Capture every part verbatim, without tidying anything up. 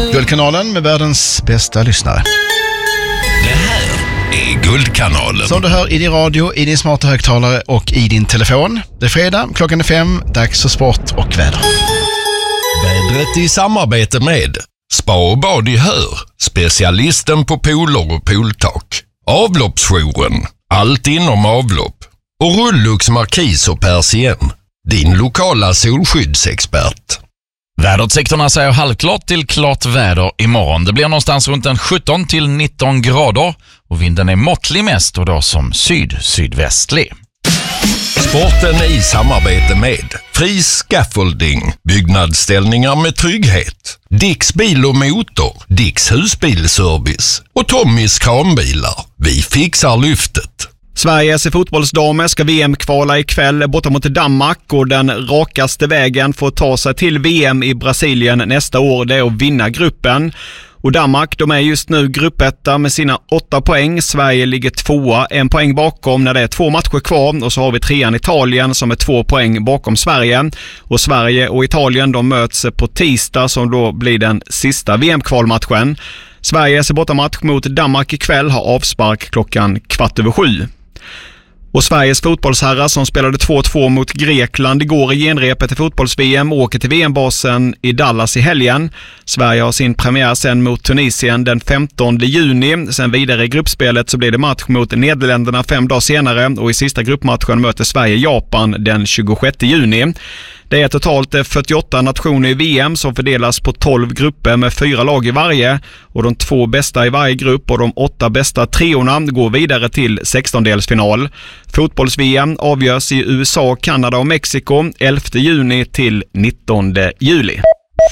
Guldkanalen med världens bästa lyssnare. Det här är Guldkanalen. Som du hör i din radio, i din smarta högtalare och i din telefon. Det är fredag, klockan är fem, dags för sport och väder. Vädret i samarbete med Spa och bad i Hör, specialisten på pooler och pooltak. Avloppsjouren, allt inom avlopp. Och Rullux Markis och Persien, din lokala solskyddsexpert. Väderutsikterna säger halvklart till klart väder imorgon. Det blir någonstans runt en sjutton till nitton grader och vinden är måttlig mest och då som syd-sydvästlig. Sporten i samarbete med Fri Scaffolding, byggnadsställningar med trygghet. Dicks bil och motor, Dicks husbilservice och Tommys kranbilar. Vi fixar lyftet. Sveriges fotbollsdamer ska V M-kvala ikväll borta mot Danmark och den rakaste vägen för att ta sig till V M i Brasilien nästa år det är att vinna gruppen. Och Danmark, de är just nu gruppetta med sina åtta poäng. Sverige ligger tvåa, en poäng bakom när det är två matcher kvar. Och så har vi trean Italien som är två poäng bakom Sverige. Och Sverige och Italien de möts på tisdag som då blir den sista V M-kvalmatchen. Sveriges bortamatch mot Danmark ikväll har avspark klockan kvart över sju. Och Sveriges fotbollsherrar som spelade två två mot Grekland igår i genrepet i fotbolls-V M åker till V M-basen i Dallas i helgen. Sverige har sin premiär sen mot Tunisien den femtonde juni. Sen vidare i gruppspelet så blir det match mot Nederländerna fem dagar senare och i sista gruppmatchen möter Sverige Japan den tjugosjätte juni. Det är totalt fyrtioåtta nationer i V M som fördelas på tolv grupper med fyra lag i varje och de två bästa i varje grupp och de åtta bästa treorna går vidare till sextondelsfinal. Fotbolls-V M avgörs i U S A, Kanada och Mexiko elfte juni till nittonde juli.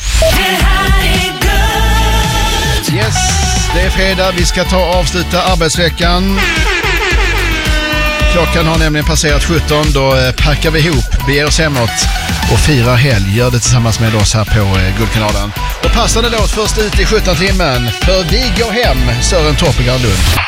Yes, det är fredag. Vi ska ta och avsluta arbetsveckan. Klockan har nämligen passerat sjutton. Då packar vi ihop, beger oss hemåt och firar helg. Gör det tillsammans med oss här på Guldkanalen. Och passande låt först ut i sjutton timmen. För vi går hem, Sören Torp i Garlund.